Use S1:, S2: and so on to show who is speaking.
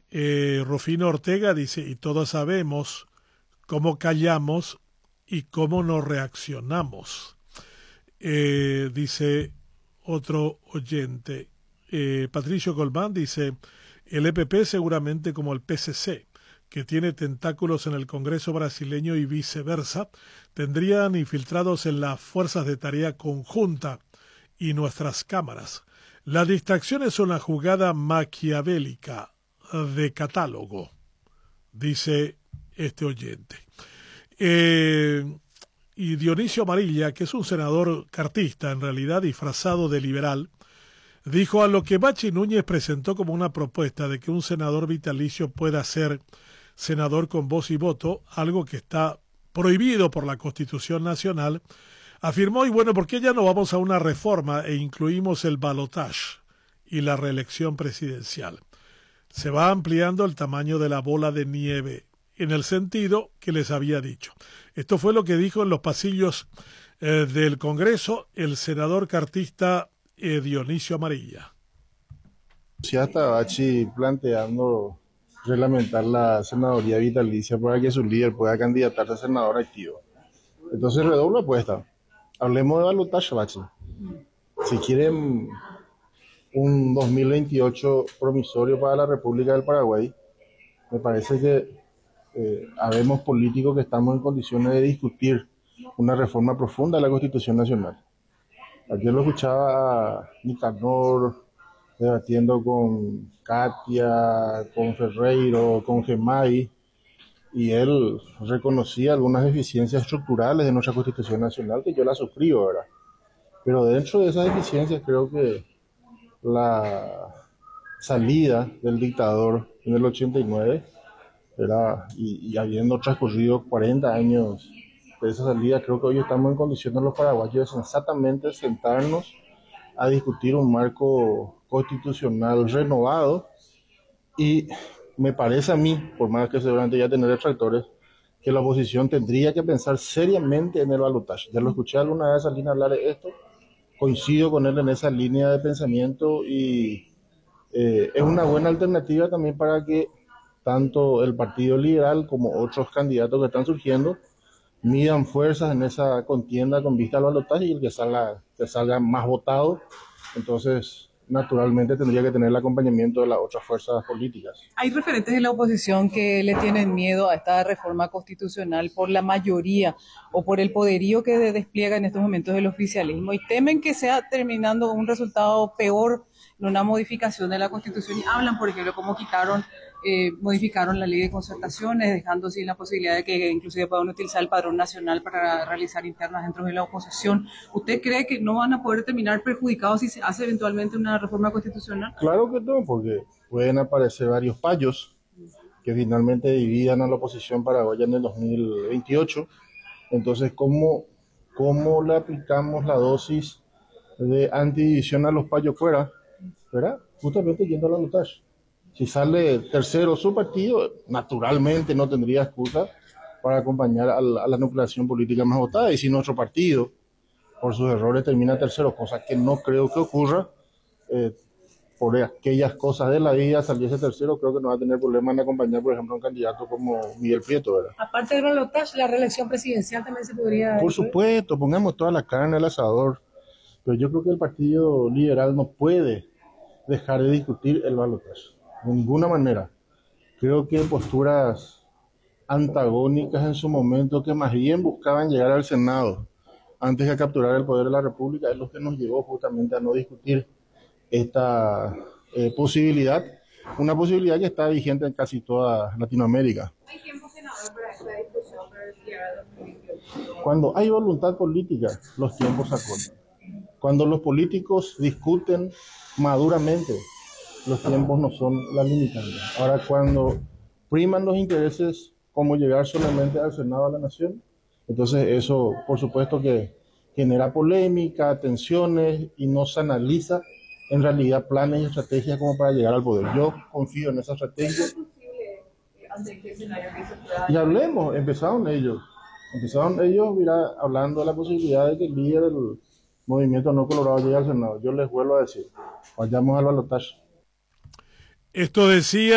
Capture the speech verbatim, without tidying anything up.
S1: Eh, Rufino Ortega dice, y todos sabemos cómo callamos y cómo no reaccionamos. Eh, dice otro oyente. Eh, Patricio Colmán dice, el E P P seguramente como el P C C, que tiene tentáculos en el Congreso brasileño y viceversa, tendrían infiltrados en las fuerzas de tarea conjunta y nuestras cámaras. La distracción es una jugada maquiavélica de catálogo, dice este oyente. Eh, y Dionisio Amarilla, que es un senador cartista, en realidad disfrazado de liberal, dijo a lo que Bachi Núñez presentó como una propuesta de que un senador vitalicio pueda ser senador con voz y voto, algo que está prohibido por la Constitución Nacional, afirmó, y bueno, ¿por qué ya no vamos a una reforma e incluimos el balotage y la reelección presidencial? Se va ampliando el tamaño de la bola de nieve, en el sentido que les había dicho. Esto fue lo que dijo en los pasillos eh, del Congreso el senador cartista eh, Dionisio Amarilla.
S2: Ya está Bachi planteando reglamentar la senaduría vitalicia para que su líder pueda candidatarse a senador activo. Entonces redobla apuesta. Hablemos de balotaje, Bachi. Si quieren un dos mil veintiocho promisorio para la República del Paraguay, me parece que eh, habemos políticos que estamos en condiciones de discutir una reforma profunda de la Constitución Nacional. Ayer lo escuchaba a Nicanor debatiendo con Katia, con Ferreiro, con Gemay, y él reconocía algunas deficiencias estructurales de nuestra Constitución Nacional que yo la suscribo, ¿verdad? Pero dentro de esas deficiencias creo que la salida del dictador en el ochenta y nueve, ¿verdad? Y, y habiendo transcurrido cuarenta años de esa salida, creo que hoy estamos en condiciones los paraguayos de sensatamente sentarnos a discutir un marco constitucional renovado, y me parece a mí, por más que seguramente ya tener detractores, que la oposición tendría que pensar seriamente en el balotaje. Ya lo escuché alguna vez a Salina hablar de esto, coincido con él en esa línea de pensamiento, y eh, es una buena alternativa también para que tanto el Partido Liberal como otros candidatos que están surgiendo midan fuerzas en esa contienda con vista al balotaje, y el que salga, que salga más votado, entonces naturalmente tendría que tener el acompañamiento de las otras fuerzas políticas.
S3: Hay referentes de la oposición que le tienen miedo a esta reforma constitucional por la mayoría o por el poderío que despliega en estos momentos el oficialismo, y temen que sea terminando un resultado peor en una modificación de la Constitución, y hablan, por ejemplo, cómo quitaron, eh, modificaron la ley de concertaciones, dejando sin la posibilidad de que inclusive puedan utilizar el padrón nacional para realizar internas dentro de la oposición. ¿Usted cree que no van a poder terminar perjudicados si se hace eventualmente una reforma constitucional?
S2: Claro que no, porque pueden aparecer varios payos que finalmente dividan a la oposición paraguaya en el dos mil veintiocho. Entonces, ¿cómo, cómo le aplicamos la dosis de antidivisión a los payos fuera? ¿Verdad? Justamente yendo a la balotaje. Si sale tercero su partido, naturalmente no tendría excusa para acompañar a la, a la nucleación política más votada. Y si nuestro partido, por sus errores, termina tercero, cosa que no creo que ocurra, eh, por aquellas cosas de la vida, saliese tercero, creo que no va a tener problema en acompañar, por ejemplo, a un candidato como Miguel Prieto, ¿verdad?
S4: Aparte del balotaje, la reelección presidencial también se podría...
S2: Por supuesto, pongamos toda la carne al asador, pero yo creo que el Partido Liberal no puede dejar de discutir el balotaje, de ninguna manera. Creo que posturas antagónicas en su momento, que más bien buscaban llegar al Senado antes de capturar el poder de la República, es lo que nos llevó justamente a no discutir esta eh, posibilidad, una posibilidad que está vigente en casi toda Latinoamérica.
S4: ¿Hay tiempo, senador, para esta discusión para el cierre de dos mil veintiocho?
S2: Cuando hay voluntad política, los tiempos se acortan. Cuando los políticos discuten maduramente, los tiempos no son la limitante. Ahora, cuando priman los intereses como llegar solamente al Senado de la Nación, entonces eso, por supuesto, que genera polémica, tensiones, y no se analiza en realidad planes y estrategias como para llegar al poder. Yo confío en esa estrategia. Y hablemos, empezaron ellos. Empezaron ellos, mira, hablando de la posibilidad de que el líder del Movimiento No Colorado llegue al Senado. Yo les vuelvo a decir, vayamos al balotaje.
S1: Esto decía